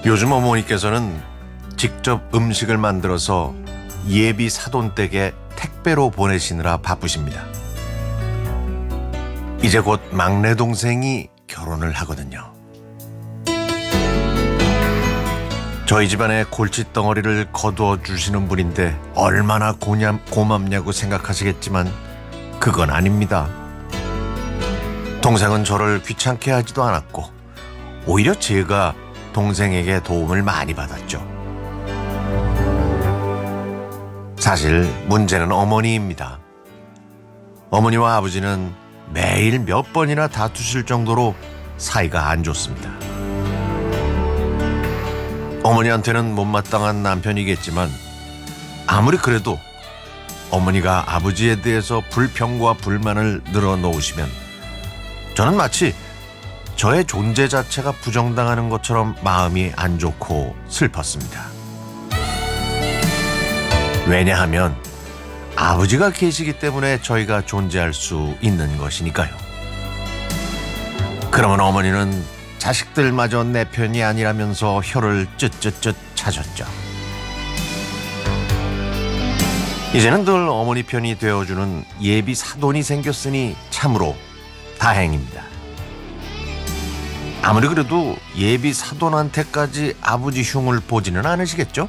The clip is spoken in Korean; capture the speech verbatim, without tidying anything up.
요즘 어머니께서는 직접 음식을 만들어서 예비 사돈댁에 택배로 보내시느라 바쁘십니다. 이제 곧 막내 동생이 결혼을 하거든요. 저희 집안의 골칫덩어리를 거두어 주시는 분인데 얼마나 고냠, 고맙냐고 생각하시겠지만 그건 아닙니다. 동생은 저를 귀찮게 하지도 않았고 오히려 제가 동생에게 도움을 많이 받았죠. 사실 문제는 어머니입니다. 어머니와 아버지는 매일 몇 번이나 다투실 정도로 사이가 안 좋습니다. 어머니한테는 못마땅한 남편이겠지만 아무리 그래도 어머니가 아버지에 대해서 불평과 불만을 늘어놓으시면 저는 마치 저의 존재 자체가 부정당하는 것처럼 마음이 안 좋고 슬펐습니다. 왜냐하면 아버지가 계시기 때문에 저희가 존재할 수 있는 것이니까요. 그러면 어머니는 자식들마저 내 편이 아니라면서 혀를 쯧쯧쯧 차셨죠. 이제는 늘 어머니 편이 되어주는 예비 사돈이 생겼으니 참으로 다행입니다. 아무리 그래도 예비 사돈한테까지 아버지 흉을 보지는 않으시겠죠?